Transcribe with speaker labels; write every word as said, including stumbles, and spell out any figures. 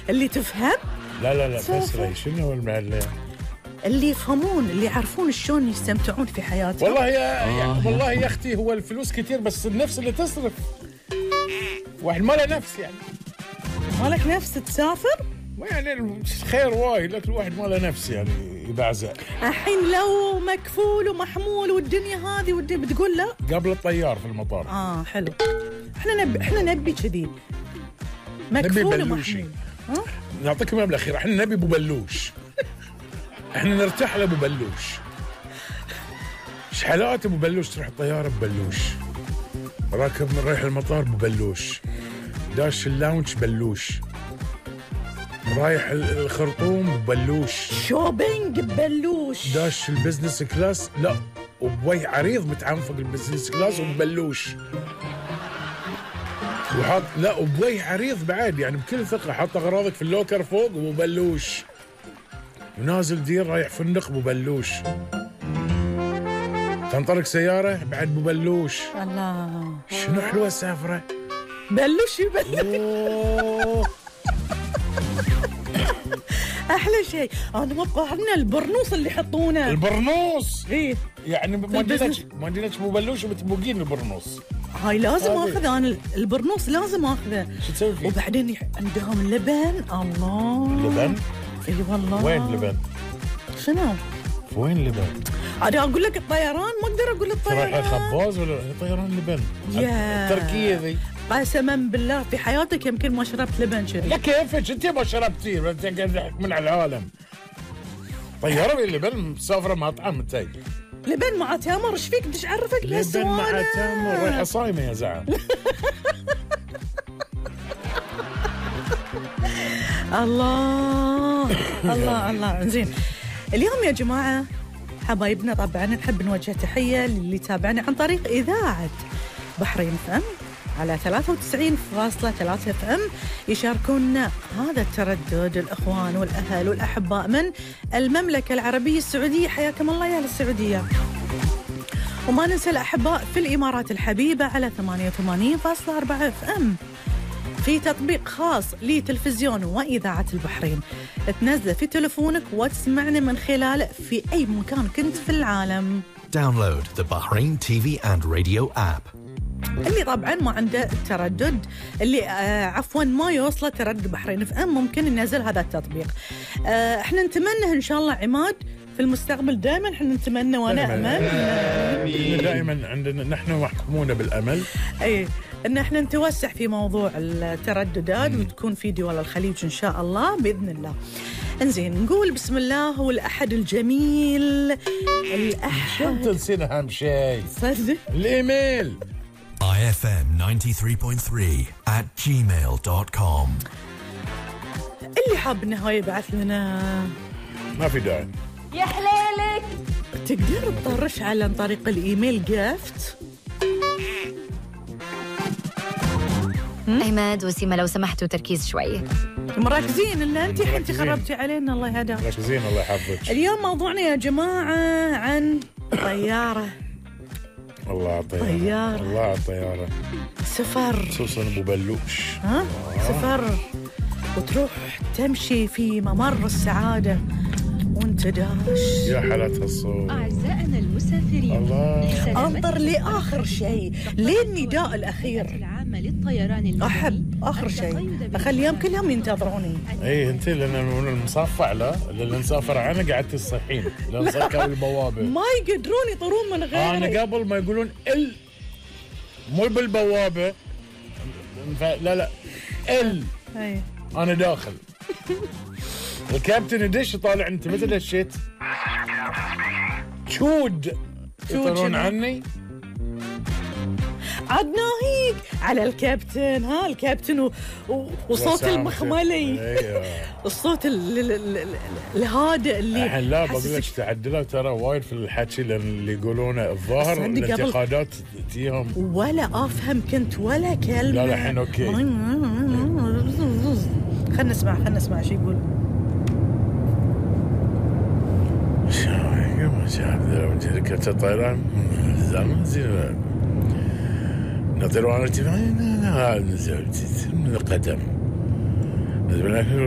Speaker 1: اللي تفهم
Speaker 2: لا لا لا فسري شنو المعلم
Speaker 1: اللي يفهمون اللي يعرفون شلون يستمتعون في حياتهم.
Speaker 2: والله يا آه والله يا اختي هو الفلوس كتير بس النفس اللي تصرف واحد ما له نفس يعني
Speaker 1: ما لك نفس تسافر
Speaker 2: يعني الخير وايد لكن الواحد ما له نفس يعني يبعزق.
Speaker 1: الحين لو مكفول ومحمول والدنيا هذه والدنيا بتقول لا
Speaker 2: قبل الطيار في المطار.
Speaker 1: اه حلو. احنا نبي احنا نبي كذي مكفول ومحمول.
Speaker 2: ها نعطيك المبلغ الاخير احنا نبي ابو بلوش احنا نرتاح لابو بلوش. شحالات ابو بلوش تروح الطياره ببلوش راكب من رايح المطار ببلوش داش اللاونج بلوش رايح الخرطوم ببلوش
Speaker 1: شوبينج ببلوش
Speaker 2: داش البزنس كلاس لا وبوي عريض متعنفق البزنس كلاس وببلوش وحاط لا وبوي عريض بعد يعني بكل ثقه حاط اغراضك في اللوكر فوق وببلوش ونازل دير رايح فندق ببلوش تنطلق سياره بعد ببلوش.
Speaker 1: الله
Speaker 2: شنو حلوه السافره
Speaker 1: بلوش يبلوش. احلى شيء انا ما قارنا البرنوس اللي يحطونه
Speaker 2: البرنوس
Speaker 1: ايه
Speaker 2: يعني ما عندناش ما عندناش ببلوش وبتبوقين البرنوس
Speaker 1: هاي لازم اخذه انا البرنوس لازم اخذه.
Speaker 2: شو تسوي فيه؟
Speaker 1: وبعدين عندهم لبن الله
Speaker 2: لبن؟
Speaker 1: اي والله.
Speaker 2: وين لبن؟
Speaker 1: شنو؟
Speaker 2: وين لبن؟
Speaker 1: انا اقول لك الطيران ما اقدر اقول الطيران.
Speaker 2: رايح خباز ولا طيران لبن؟
Speaker 1: يا
Speaker 2: التركيه ذي
Speaker 1: قسما بالله في حياتك يمكن ما شربت لبن كذي.
Speaker 2: يا كيفك انت ما شربتي انت قاعد من على العالم. طياره باللبن مسافره مطعم انت
Speaker 1: لبن مع تمر ايش فيك ايش عرفك
Speaker 2: لبن مع تمر رايحه صايمه يا زعم.
Speaker 1: الله الله الله. زين اليوم يا جماعه حبايبنا طبعا نحب نوجه تحيه للي تابعنا عن طريق اذاعه بحرين اف ام على ثلاثة وتسعين فاصلة ثلاثة اف ام يشاركونا هذا التردد الاخوان والاهل والاحباء من المملكه العربيه السعوديه. حياكم الله يا اهل السعوديه. وما ننسى الاحباء في الامارات الحبيبه على ثمانية وثمانين فاصلة أربعة اف ام في تطبيق خاص لتلفزيون واذاعه البحرين تنزله في تلفونك وتسمعنا من خلاله في اي مكان كنت في العالم.
Speaker 3: Download the Bahrain تي في and radio app.
Speaker 1: اللي طبعا ما عنده التردد اللي آه عفوا ما يوصله تردد بحرين اف ام ممكن ينزل هذا التطبيق. آه احنا نتمنى ان شاء الله عماد في المستقبل دائما احنا نتمنى وانا امل
Speaker 2: دائما عندنا نحن محكومون بالامل
Speaker 1: اي ان احنا نتوسع في موضوع الترددات وتكون في دول الخليج ان شاء الله باذن الله. انزين نقول بسم الله والاحد الجميل الاحد.
Speaker 2: شو تنسين اهم شيء؟
Speaker 1: صدق
Speaker 2: الايميل
Speaker 3: آي إف إم تسعة وتسعين فاصلة ثلاثة at gmail dot com.
Speaker 1: اللي حاب انه هو يبعث لنا
Speaker 2: ما في داعي
Speaker 4: يا حليلك
Speaker 1: تقدر تطرش على عن طريق الايميل جافت.
Speaker 4: عماد وسيمة لو سمحتوا تركيز شوي.
Speaker 1: مركزين الا انت حنتي خربتي علينا الله يهداك.
Speaker 2: مركزين الله يحفظك.
Speaker 1: اليوم موضوعنا يا جماعه عن طياره.
Speaker 2: الله على الطياره.
Speaker 1: طياره
Speaker 2: الله على الطياره.
Speaker 1: سفر
Speaker 2: خصوصا ابو بلوش.
Speaker 1: ها آه. سفر وتروح تمشي في ممر السعاده وانت داش.
Speaker 2: يا حالتها الصوت.
Speaker 5: أعزائنا المسافرين
Speaker 2: الله
Speaker 1: انظر لآخر شيء للنداء الأخير
Speaker 5: العامة للطيران المدني.
Speaker 1: أحب آخر شيء أخليهم كلهم ينتظروني.
Speaker 2: اي انت لان المصفع لا اللي نسافر عنه قعدتي تصيحين لان سكروا البوابه
Speaker 1: ما يقدرون يطرون من غيري.
Speaker 2: انا قبل ما يقولون ال مو بالبوابه لا لا ال
Speaker 1: أي.
Speaker 2: انا داخل الكابتن يدش طالع انت متى دشيت؟ شود يطلعون عني
Speaker 1: عاد ناهيك على الكابتن ها الكابتن و... و... وصوت المخملي الصوت ال... ال... ال... الهادئ اللي
Speaker 2: الحين لا بقول لك تعدلوا ترى وايد في الحكي لان اللي يقولونه الظاهر الانتقادات تجيهم
Speaker 1: ولا افهم كنت ولا كلمه.
Speaker 2: لا لا الحين اوكي
Speaker 1: خلنا نسمع خلنا نسمع شو يقول.
Speaker 2: شركة الطيران زمان زين نطير وانا ارتفاع من القدم